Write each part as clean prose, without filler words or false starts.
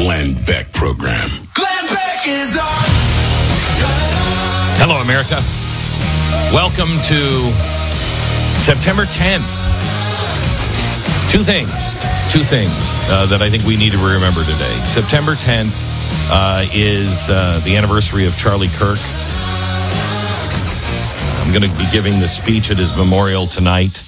Glenn Beck Program. Glenn Beck is on. Hello, America. Welcome to September 10th. Two things that I think we need to remember today. September 10th is the anniversary of Charlie Kirk. I'm going to be giving the speech at his memorial tonight.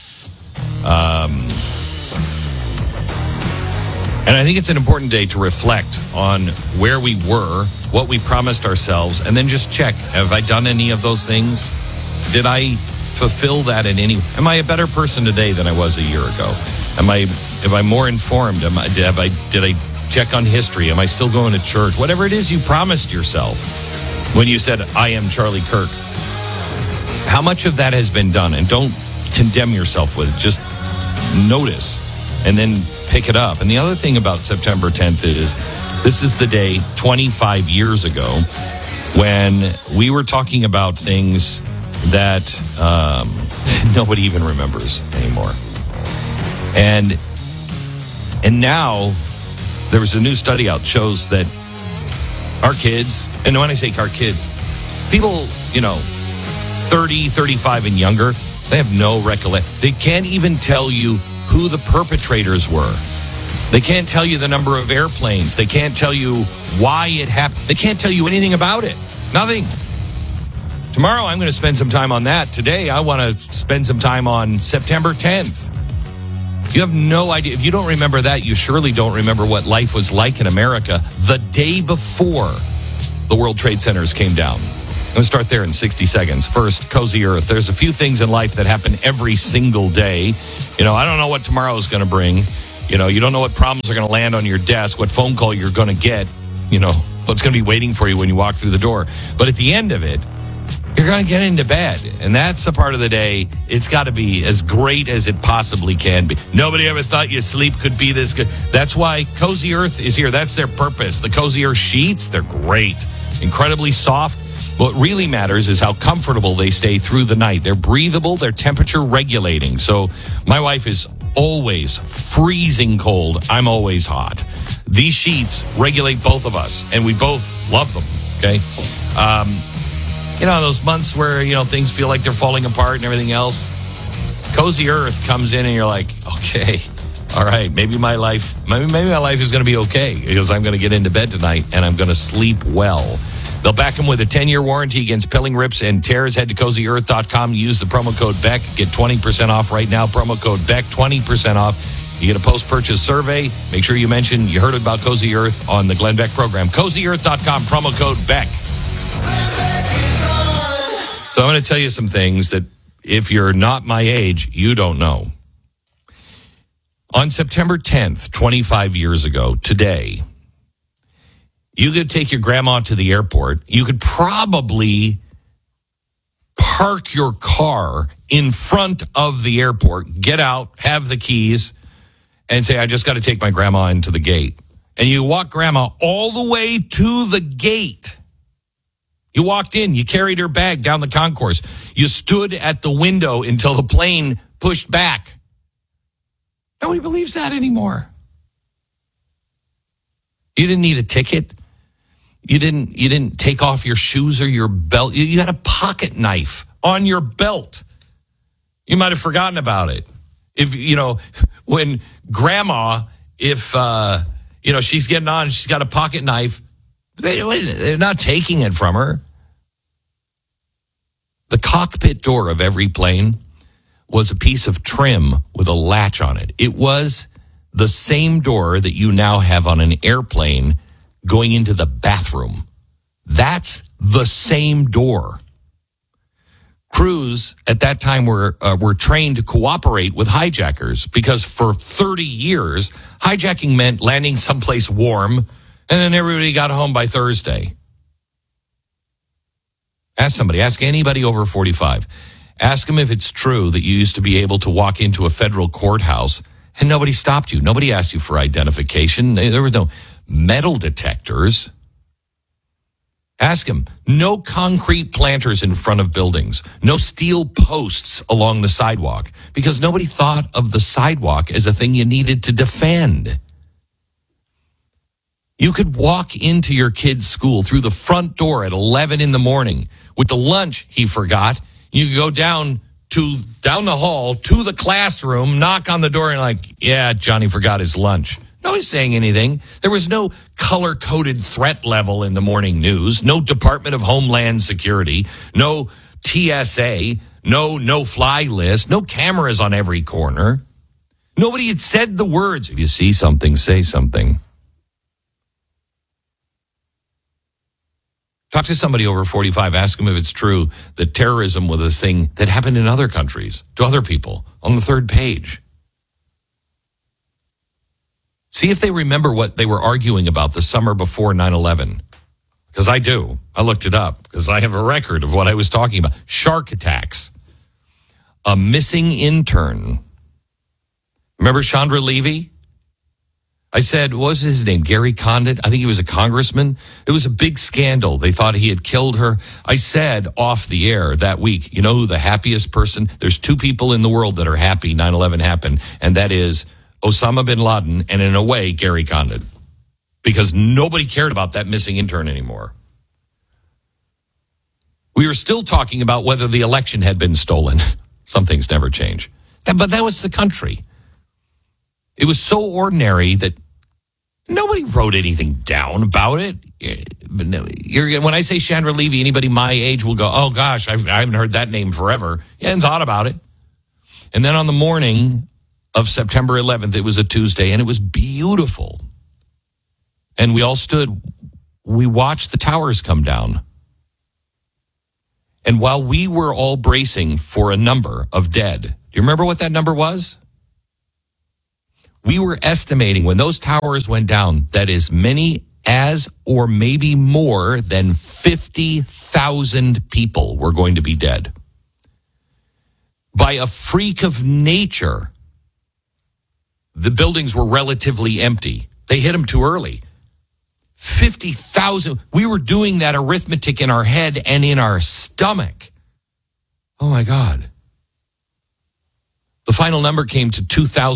And I think it's an important day to reflect on where we were, what we promised ourselves, and then just check, have I done any of those things? Did I fulfill that in any? Am I a better person today than I was a year ago? Am I more informed? Did I check on history? Am I still going to church? Whatever it is you promised yourself when you said, I am Charlie Kirk. How much of that has been done? And don't condemn yourself with it. Just notice and then pick it up. And the other thing about September 10th is this is the day 25 years ago when we were talking about things that nobody even remembers anymore. And now there was a new study out shows that our kids, and when I say our kids, people, 30, 35 and younger, they have no recollection. They can't even tell you who the perpetrators were. They can't tell you the number of airplanes. They can't tell you why it happened. They can't tell you anything about it. Nothing. Tomorrow I'm going to spend some time on that. Today I want to spend some time on September 10th. You have no idea. If you don't remember that, you surely don't remember what life was like in America the day before the World Trade Centers came down. I'm going to start there in 60 seconds. First, Cozy Earth. There's a few things in life that happen every single day. I don't know what tomorrow is going to bring. You don't know what problems are going to land on your desk, what phone call you're going to get, what's going to be waiting for you when you walk through the door. But at the end of it, you're going to get into bed. And that's the part of the day, it's got to be as great as it possibly can be. Nobody ever thought your sleep could be this good. That's why Cozy Earth is here. That's their purpose. The Cozy Earth sheets, they're great. Incredibly soft. What really matters is how comfortable they stay through the night. They're breathable. They're temperature regulating. So my wife is always freezing cold. I'm always hot. These sheets regulate both of us, and we both love them, okay? Those months where, things feel like they're falling apart and everything else. Cozy Earth comes in and you're like, okay, all right, maybe my life is going to be okay because I'm going to get into bed tonight and I'm going to sleep well. They'll back them with a 10-year warranty against pilling, rips, and tears. Head to CozyEarth.com. Use the promo code BECK. Get 20% off right now. Promo code BECK, 20% off. You get a post-purchase survey. Make sure you mention you heard about Cozy Earth on the Glenn Beck program. CozyEarth.com, promo code BECK. So I'm going to tell you some things that if you're not my age, you don't know. On September 10th, 25 years ago, today, you could take your grandma to the airport. You could probably park your car in front of the airport, get out, have the keys, and say, I just got to take my grandma into the gate. And you walk grandma all the way to the gate. You walked in, you carried her bag down the concourse. You stood at the window until the plane pushed back. Nobody believes that anymore. You didn't need a ticket. You didn't take off your shoes or your belt. You had a pocket knife on your belt. You might have forgotten about it. When grandma, she's getting on, she's got a pocket knife, they're not taking it from her. The cockpit door of every plane was a piece of trim with a latch on it. It was the same door that you now have on an airplane going into the bathroom. That's the same door. Crews at that time were trained to cooperate with hijackers because for 30 years, hijacking meant landing someplace warm and then everybody got home by Thursday. Ask anybody over 45. Ask them if it's true that you used to be able to walk into a federal courthouse and nobody stopped you. Nobody asked you for identification. There was no metal detectors. Ask him. No concrete planters in front of buildings. No steel posts along the sidewalk because nobody thought of the sidewalk as a thing you needed to defend. You could walk into your kid's school through the front door at 11 in the morning with the lunch he forgot. You could go down the hall to the classroom, knock on the door, and like, yeah, Johnny forgot his lunch. Nobody's saying anything. There was no color-coded threat level in the morning news, no Department of Homeland Security, no TSA, no no-fly list, no cameras on every corner. Nobody had said the words, if you see something, say something. Talk to somebody over 45. Ask them if it's true that terrorism was a thing that happened in other countries, to other people, on the third page. See if they remember what they were arguing about the summer before 9/11. Because I do. I looked it up because I have a record of what I was talking about. Shark attacks. A missing intern. Remember Chandra Levy? I said, what was his name? Gary Condit? I think he was a congressman. It was a big scandal. They thought he had killed her. I said off the air that week, you know who the happiest person? There's two people in the world that are happy 9/11 happened, and that is Osama bin Laden and, in a way, Gary Condit. Because nobody cared about that missing intern anymore. We were still talking about whether the election had been stolen. Some things never change. But that was the country. It was so ordinary that nobody wrote anything down about it. When I say Chandra Levy, anybody my age will go, oh, gosh, I haven't heard that name forever. You hadn't thought about it. And then on the morning of September 11th, it was a Tuesday, and it was beautiful. And we all stood. We watched the towers come down. And while we were all bracing for a number of dead, do you remember what that number was? We were estimating when those towers went down that as many as or maybe more than 50,000 people were going to be dead. By a freak of nature, the buildings were relatively empty. They hit them too early. 50,000. We were doing that arithmetic in our head and in our stomach. Oh, my God. The final number came to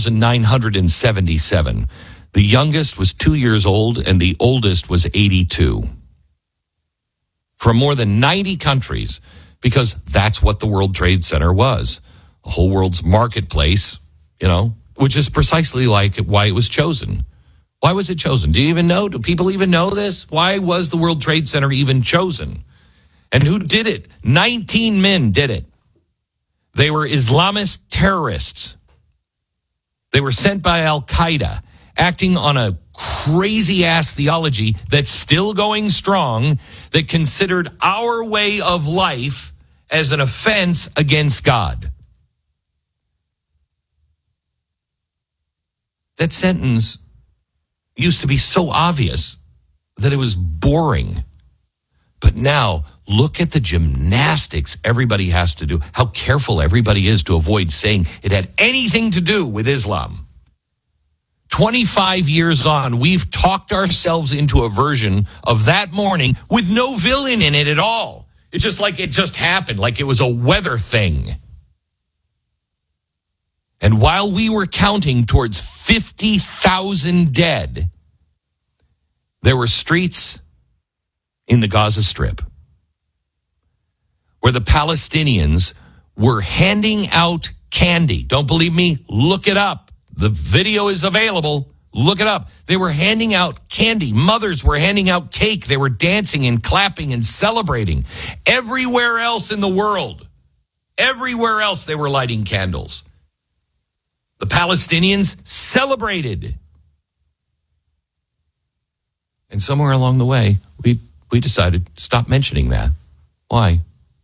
2,977. The youngest was 2 years old, and the oldest was 82. From more than 90 countries, because that's what the World Trade Center was. The whole world's marketplace, which is precisely like why it was chosen. Why was it chosen? Do you even know? Do people even know this? Why was the World Trade Center even chosen? And who did it? 19 men did it. They were Islamist terrorists. They were sent by Al-Qaeda, acting on a crazy-ass theology that's still going strong, that considered our way of life as an offense against God. That sentence used to be so obvious that it was boring. But now, look at the gymnastics everybody has to do, how careful everybody is to avoid saying it had anything to do with Islam. 25 years on, we've talked ourselves into a version of that morning with no villain in it at all. It's just like it just happened, like it was a weather thing. And while we were counting towards 50,000 dead, there were streets in the Gaza Strip where the Palestinians were handing out candy. Don't believe me? Look it up. The video is available. Look it up. They were handing out candy. Mothers were handing out cake. They were dancing and clapping and celebrating. Everywhere else in the world, everywhere else they were lighting candles. The Palestinians celebrated. And somewhere along the way, we decided to stop mentioning that. Why?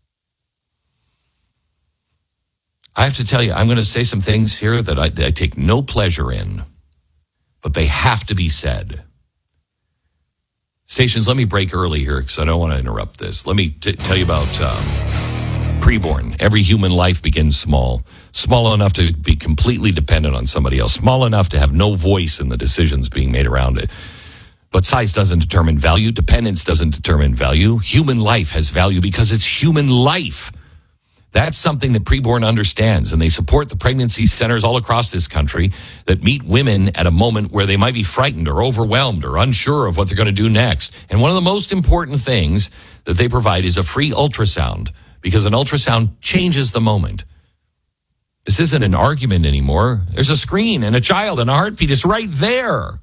I have to tell you, I'm going to say some things here that I take no pleasure in, but they have to be said. Stations, let me break early here because I don't want to interrupt this. Let me tell you about preborn. Every human life begins small enough to be completely dependent on somebody else, small enough to have no voice in the decisions being made around it. But size doesn't determine value. Dependence doesn't determine value. Human life has value because it's human life. That's something that Preborn understands, and they support the pregnancy centers all across this country that meet women at a moment where they might be frightened or overwhelmed or unsure of what they're going to do next. And one of the most important things that they provide is a free ultrasound, because an ultrasound changes the moment. This isn't an argument anymore. There's a screen and a child and a heartbeat is right there.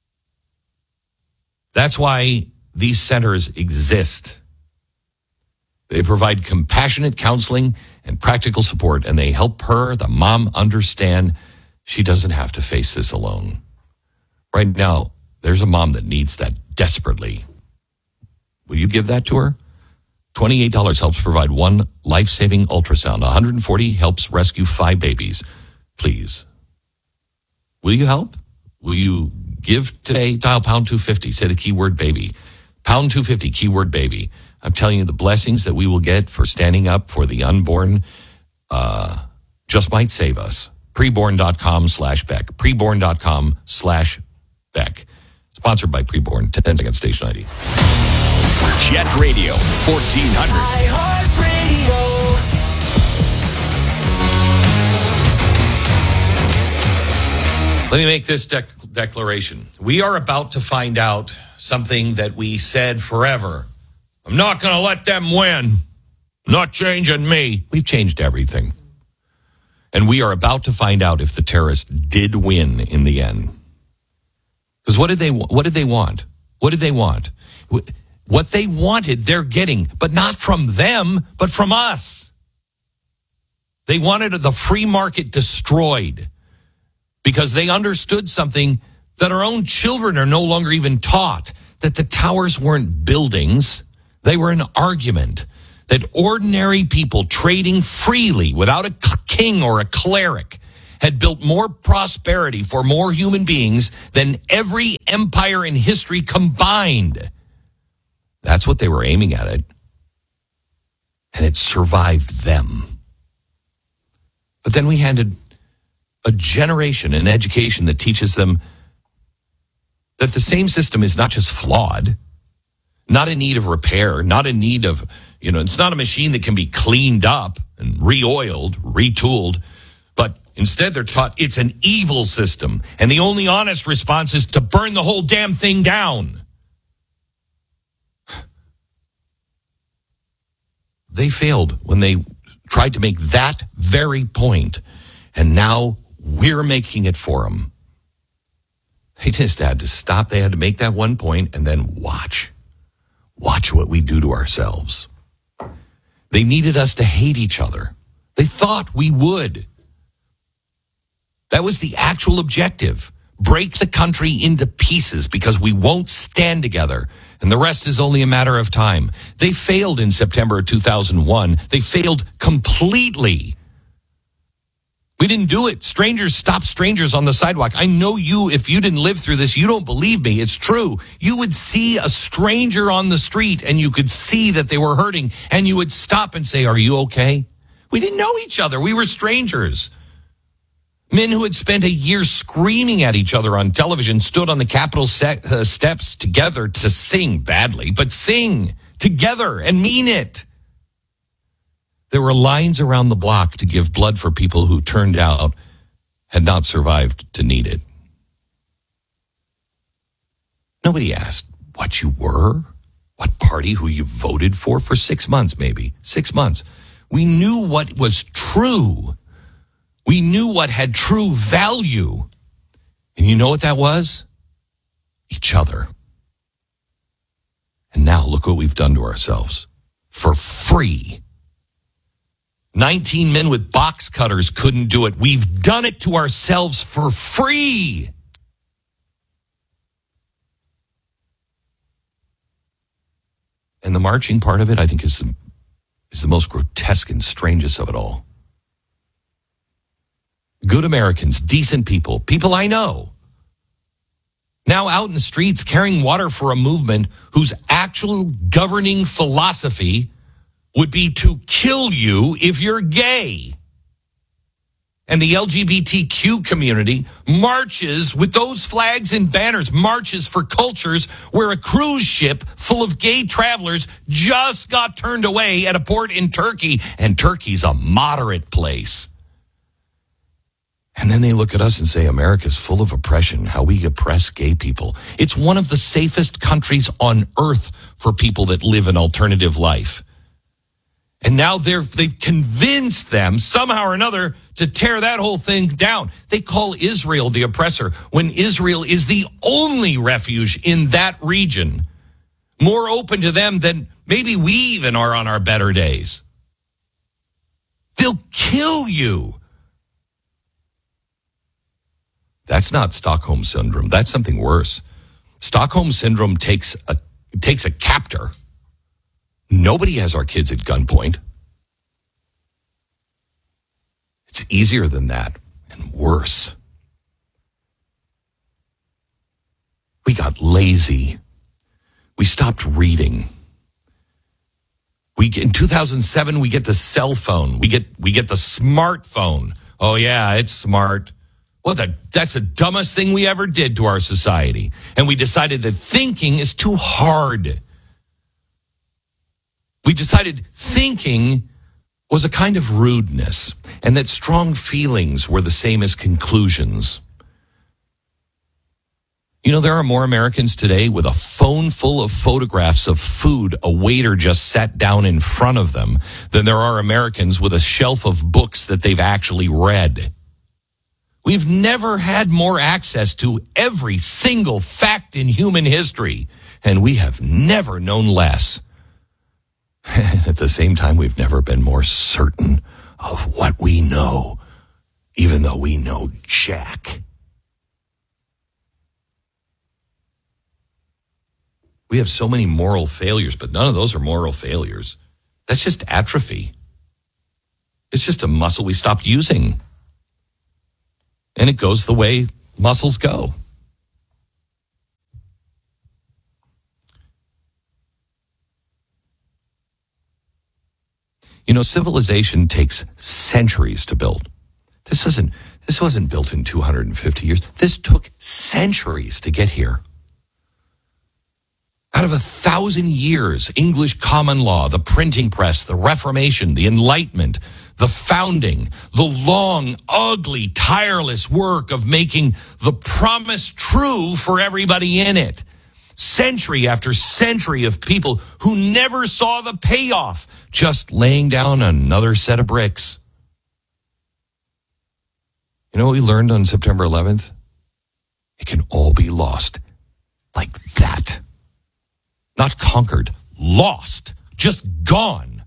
That's why these centers exist. They provide compassionate counseling and practical support, and they help her, the mom, understand she doesn't have to face this alone. Right now, there's a mom that needs that desperately. Will you give that to her? $28 helps provide one life-saving ultrasound. $140 helps rescue 5 babies. Please. Will you help? Will you give today? Dial pound 250. Say the keyword baby. Pound 250, keyword baby. I'm telling you, the blessings that we will get for standing up for the unborn just might save us. Preborn.com/Beck. Preborn.com/Beck. Sponsored by Preborn. 10 second station ID. Jet Radio 1400. Let me make this declaration. We are about to find out something that we said forever. I'm not going to let them win. Not changing me. We've changed everything. And we are about to find out if the terrorists did win in the end. Because what did they want? What did they want? What they wanted, they're getting, but not from them, but from us. They wanted the free market destroyed because they understood something that our own children are no longer even taught, that the towers weren't buildings. They were an argument, that ordinary people trading freely without a king or a cleric had built more prosperity for more human beings than every empire in history combined. That's what they were aiming at it. And it survived them. But then we handed a generation an education that teaches them that the same system is not just flawed, not in need of repair, not in need of, it's not a machine that can be cleaned up and re-oiled, retooled, but instead they're taught it's an evil system. And the only honest response is to burn the whole damn thing down. They failed when they tried to make that very point, and now we're making it for them. They just had to stop. They had to make that one point and then watch what we do to ourselves. They needed us to hate each other. They thought we would. That was the actual objective. Break the country into pieces because we won't stand together. And the rest is only a matter of time. They failed in September of 2001. They failed completely. We didn't do it. Strangers stopped strangers on the sidewalk. I know you, if you didn't live through this, you don't believe me. It's true. You would see a stranger on the street and you could see that they were hurting and you would stop and say, "Are you okay?" We didn't know each other. We were strangers. Men who had spent a year screaming at each other on television stood on the Capitol steps together to sing badly, but sing together and mean it. There were lines around the block to give blood for people who turned out had not survived to need it. Nobody asked what you were, what party, who you voted for 6 months, maybe 6 months. We knew what was true. We knew what had true value. And you know what that was? Each other. And now look what we've done to ourselves. For free. 19 men with box cutters couldn't do it. We've done it to ourselves for free. And the marching part of it, I think, is the most grotesque and strangest of it all. Good Americans, decent people, people I know, now out in the streets carrying water for a movement whose actual governing philosophy would be to kill you if you're gay. and the LGBTQ community marches with those flags and banners, marches for cultures where a cruise ship full of gay travelers just got turned away at a port in Turkey, and Turkey's a moderate place. And then they look at us and say, America's full of oppression, how we oppress gay people. It's one of the safest countries on earth for people that live an alternative life. And now they've convinced them somehow or another to tear that whole thing down. They call Israel the oppressor when Israel is the only refuge in that region, more open to them than maybe we even are on our better days. They'll kill you. That's not Stockholm Syndrome. That's something worse. Stockholm Syndrome takes a captor. Nobody has our kids at gunpoint. It's easier than that and worse. We got lazy. We stopped reading. In 2007, we get the cell phone. We get the smartphone. Oh, yeah, it's smart. Well, that's the dumbest thing we ever did to our society. And we decided that thinking is too hard. We decided thinking was a kind of rudeness, and that strong feelings were the same as conclusions. You know, there are more Americans today with a phone full of photographs of food a waiter just sat down in front of them than there are Americans with a shelf of books that they've actually read. We've never had more access to every single fact in human history, and we have never known less. At the same time, we've never been more certain of what we know, even though we know jack. We have so many moral failures, but none of those are moral failures. That's just atrophy. It's just a muscle we stopped using. And it goes the way muscles go. You know, civilization takes centuries to build. This wasn't built in 250 years. This took centuries to get here. Out of 1,000 years, English common law, the printing press, the Reformation, the Enlightenment, the founding, the long, ugly, tireless work of making the promise true for everybody in it. Century after century of people who never saw the payoff, just laying down another set of bricks. You know what we learned on September 11th? It can all be lost like that. Not conquered, lost, just gone.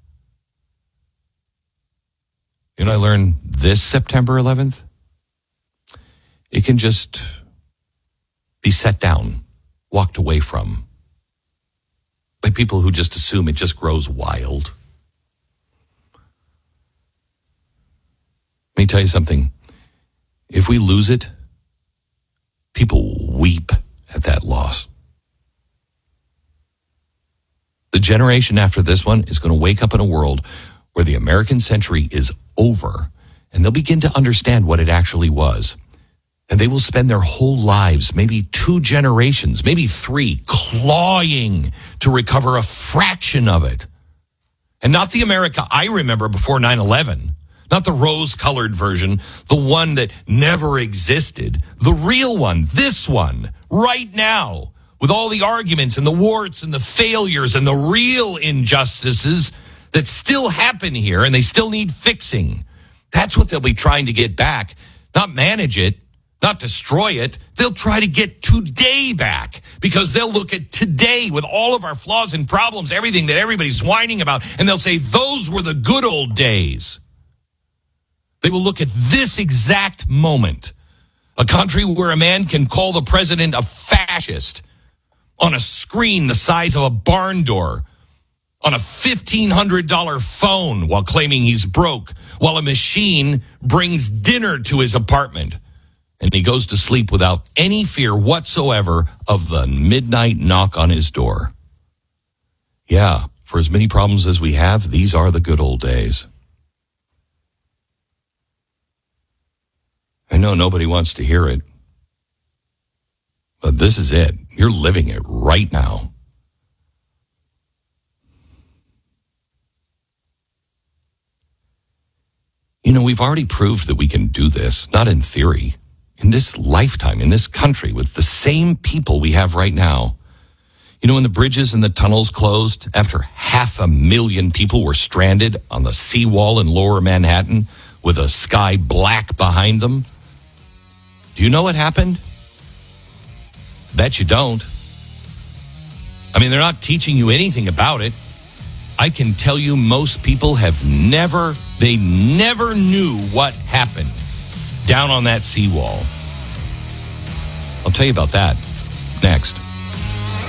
You know, I learned this September 11th. It can just be set down, walked away from, by people who just assume it just grows wild. Let me tell you something. If we lose it, people weep at that loss. The generation after this one is going to wake up in a world where the American century is over, and they'll begin to understand what it actually was. And they will spend their whole lives, maybe 2 generations, maybe 3, clawing to recover a fraction of it. And not the America I remember before 9/11, not the rose-colored version, the one that never existed, the real one, this one, right now, with all the arguments and the warts and the failures and the real injustices that still happen here and they still need fixing. That's what they'll be trying to get back. Not manage it, not destroy it. They'll try to get today back because they'll look at today with all of our flaws and problems, everything that everybody's whining about, and they'll say, those were the good old days. They will look at this exact moment, a country where a man can call the president a fascist on a screen the size of a barn door, on a $1,500 phone while claiming he's broke, while a machine brings dinner to his apartment. And he goes to sleep without any fear whatsoever of the midnight knock on his door. Yeah, for as many problems as we have, these are the good old days. I know nobody wants to hear it, but this is it. You're living it right now. You know, we've already proved that we can do this, not in theory, in this lifetime, in this country, with the same people we have right now. You know, when the bridges and the tunnels closed after 500,000 people were stranded on the seawall in lower Manhattan with a sky black behind them, do you know what happened? Bet you don't. I mean, they're not teaching you anything about it. I can tell you most people never knew what happened down on that seawall. I'll tell you about that next.